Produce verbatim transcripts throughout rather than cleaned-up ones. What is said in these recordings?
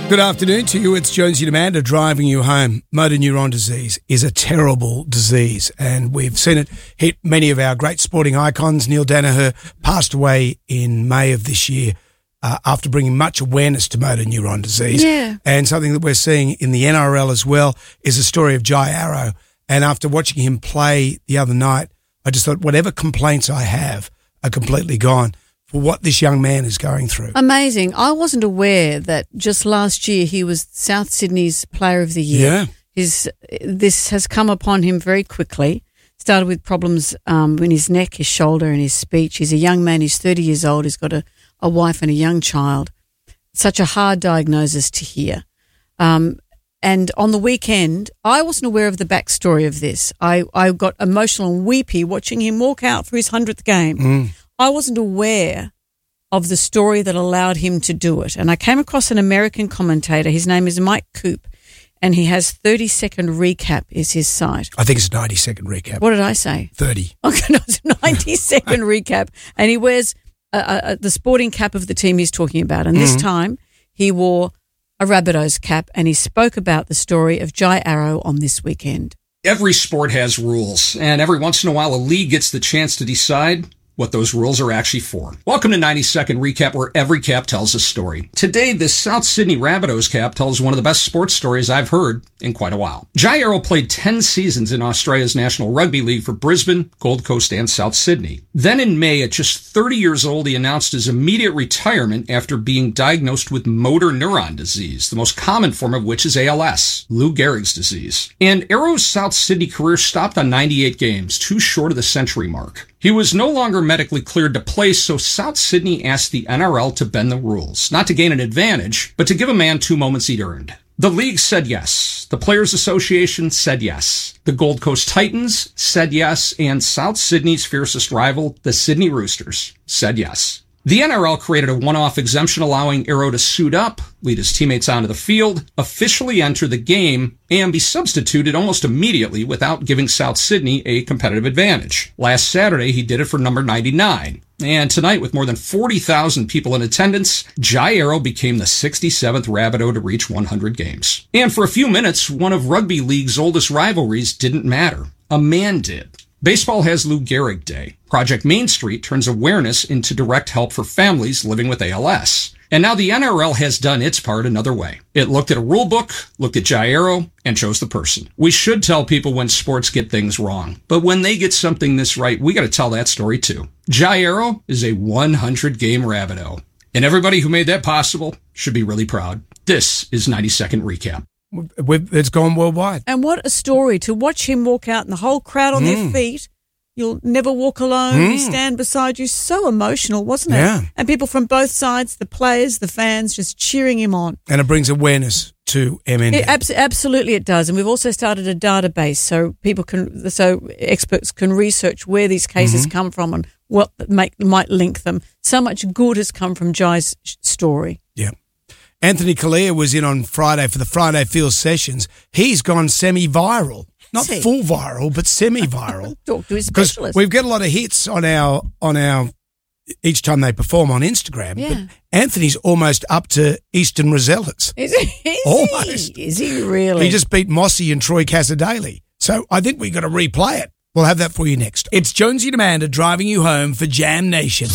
Good afternoon to you. It's Jonesy and Amanda driving you home. Motor neuron disease is a terrible disease, and we've seen it hit many of our great sporting icons. Neil Danaher passed away in May of this year uh, after bringing much awareness to motor neuron disease. Yeah. And something that we're seeing in the N R L as well is the story of Jai Arrow. And after watching him play the other night, I just thought whatever complaints I have are completely gone for what this young man is going through. Amazing. I wasn't aware that just last year he was South Sydney's Player of the Year. Yeah. His, this has come upon him very quickly. Started with problems um, in his neck, his shoulder and his speech. He's a young man. He's thirty years old. He's got a, a wife and a young child. Such a hard diagnosis to hear. Um, and on the weekend, I wasn't aware of the backstory of this. I, I got emotional and weepy watching him walk out for his hundredth game. Mm. I wasn't aware of the story that allowed him to do it. And I came across an American commentator. His name is Mike Coop, and he has thirty second recap is his site. I think it's a ninety second recap. What did I say? thirty. Okay, no, it's a ninety second recap. And he wears uh, uh, the sporting cap of the team he's talking about. And this Mm-hmm. time he wore a Rabbitohs cap, and he spoke about the story of Jai Arrow on This Weekend. Every sport has rules, and every once in a while a league gets the chance to decide what those rules are actually for. Welcome to ninety second Recap, where every cap tells a story. Today, this South Sydney Rabbitohs cap tells one of the best sports stories I've heard in quite a while. Jai Arrow played ten seasons in Australia's National Rugby League for Brisbane, Gold Coast, and South Sydney. Then in May, at just thirty years old, he announced his immediate retirement after being diagnosed with motor neuron disease, the most common form of which is A L S, Lou Gehrig's disease. And Arrow's South Sydney career stopped on ninety-eight games, too short of the century mark. He was no longer medically cleared to play, so South Sydney asked the N R L to bend the rules, not to gain an advantage, but to give a man two moments he'd earned. The league said yes. The Players Association said yes. The Gold Coast Titans said yes, and South Sydney's fiercest rival, the Sydney Roosters, said yes. The N R L created a one-off exemption allowing Arrow to suit up, lead his teammates onto the field, officially enter the game, and be substituted almost immediately without giving South Sydney a competitive advantage. Last Saturday, he did it for number ninety-nine. And tonight, with more than forty thousand people in attendance, Jai Arrow became the sixty-seventh Rabbitoh to reach one hundred games. And for a few minutes, one of Rugby League's oldest rivalries didn't matter. A man did. Baseball has Lou Gehrig Day. Project Main Street turns awareness into direct help for families living with A L S. And now the N R L has done its part another way. It looked at a rule book, looked at Jai Arrow, and chose the person. We should tell people when sports get things wrong, but when they get something this right, we got to tell that story too. Jai Arrow is a one hundred game Rabbitoh, and everybody who made that possible should be really proud. This is ninety second Recap. We've, it's gone worldwide. And what a story to watch him walk out and the whole crowd on Mm. their feet. You'll never walk alone. Mm. We stand beside you. So emotional, wasn't it? Yeah. And people from both sides, the players, the fans, just cheering him on. And it brings awareness to M N D. It, abs- absolutely, it does. And we've also started a database so people can, so experts can research where these cases Mm-hmm. come from and what make, might link them. So much good has come from Jai's story. Yeah. Anthony Kalia was in on Friday for the Friday Field Sessions. He's gone semi-viral. Not Has he? full viral, but semi-viral. Talk to his Because specialist. we've got a lot of hits on our on our each time they perform on Instagram. Yeah. But Anthony's almost up to Easton Rosellas. Is, he? is Almost. he? Is he really? He just beat Mossy and Troy Casadei. So I think we've got to replay it. We'll have that for you next. It's Jonesy and Amanda driving you home for Jam Nation.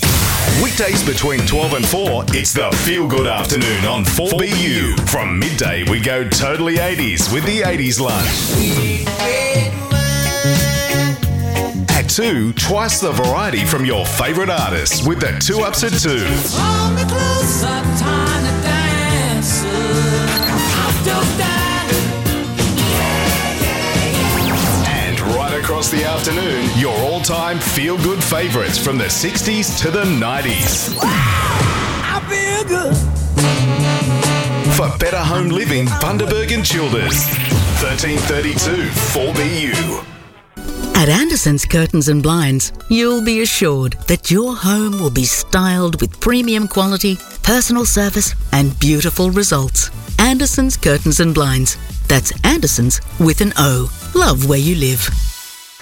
Weekdays between twelve and four, it's the Feel Good Afternoon on four B U. From midday, we go totally eighties with the eighties lunch. At two, twice the variety from your favourite artists with the two ups at two. And right across the afternoon, your all-time feel-good favourites from the sixties to the nineties. I feel good. For better home living, Bundaberg and Childers. thirteen thirty-two four B U. At Anderson's Curtains and Blinds, you'll be assured that your home will be styled with premium quality, personal service and beautiful results. Anderson's Curtains and Blinds. That's Anderson's with an O. Love where you live.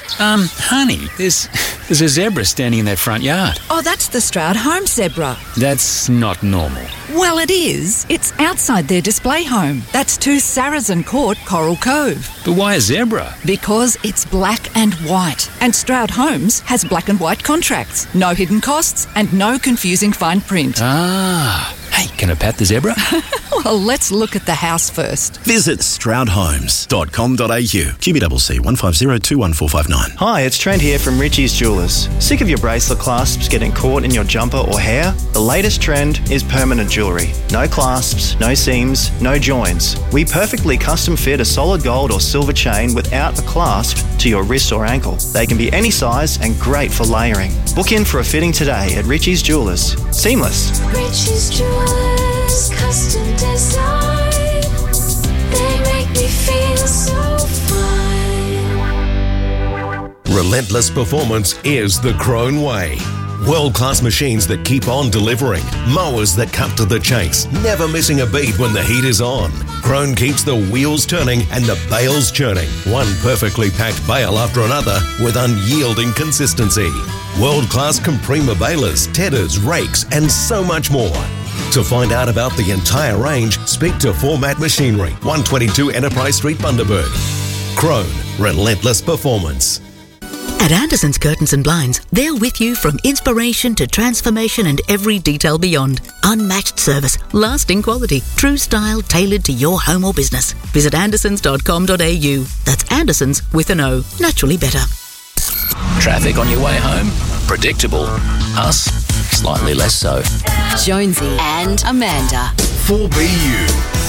Um, honey, there's there's a zebra standing in that front yard. Oh, that's the Stroud home zebra. That's not normal. Well, it is. It's outside their display home. That's two Saracen Court, Coral Cove. But why a zebra? Because it's black and white. And Stroud Homes has black and white contracts. No hidden costs and no confusing fine print. Ah. Hey, can I pat the zebra? Well, let's look at the house first. Visit stroud homes dot com dot a u. Q B C C one five zero two one four five nine. Hi, it's Trent here from Richie's Jewelers. Sick of your bracelet clasps getting caught in your jumper or hair? The latest trend is permanent jewellery. No clasps, no seams, no joins. We perfectly custom fit a solid gold or silver chain without a clasp to your wrist or ankle. They can be any size and great for layering. Book in for a fitting today at Richie's Jewelers. Seamless. Richie's Jewelers, custom design. They make me feel so fine. Relentless performance is the Krone way. World-class machines that keep on delivering. Mowers that cut to the chase, never missing a beat when the heat is on. Krone keeps the wheels turning and the bales churning. One perfectly packed bale after another with unyielding consistency. World-class Comprima balers, tedders, rakes and so much more. To find out about the entire range, speak to Format Machinery, one twenty-two Enterprise Street, Bundaberg. Krone, relentless performance. At Anderson's Curtains and Blinds, they're with you from inspiration to transformation and every detail beyond. Unmatched service, lasting quality, true style tailored to your home or business. Visit andersons dot com dot a u. That's Andersons with an O. Naturally better. Traffic on your way home? Predictable. Us? Slightly less so. Jonesy and Amanda. four B U.